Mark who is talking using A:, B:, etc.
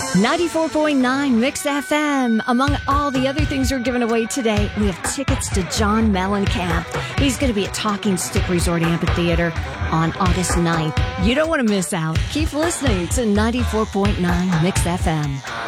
A: 94.9 Mix FM. Among all the other things we're giving away today, we have tickets to John Mellencamp. He's going to be at Talking Stick Resort Amphitheater on August 9th. You don't want to miss out. Keep listening to 94.9 Mix FM.